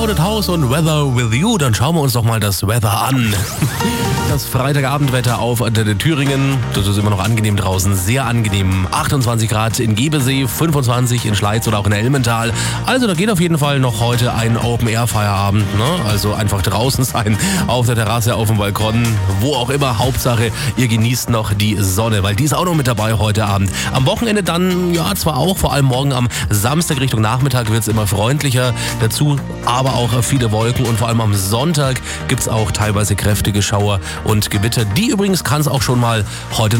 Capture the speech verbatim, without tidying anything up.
Crowded House und Weather with You. Dann schauen wir uns doch mal das Weather an. Das Freitagabendwetter auf der Thüringen. Das ist immer noch angenehm draußen. Sehr angenehm. achtundzwanzig Grad in Gebesee, fünfundzwanzig in Schleiz oder auch in Elmental. Also da geht auf jeden Fall noch heute ein Open-Air-Feierabend. Ne? Also einfach draußen sein, auf der Terrasse, auf dem Balkon, wo auch immer. Hauptsache, ihr genießt noch die Sonne, weil die ist auch noch mit dabei heute Abend. Am Wochenende dann, ja zwar auch, vor allem morgen am Samstag Richtung Nachmittag wird es immer freundlicher. Dazu aber auch viele Wolken und vor allem am Sonntag gibt es auch teilweise kräftige Schauer und Gewitter. Die übrigens kann es auch schon mal heute